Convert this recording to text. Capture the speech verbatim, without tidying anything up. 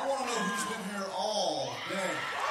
I want to know who's been here all day.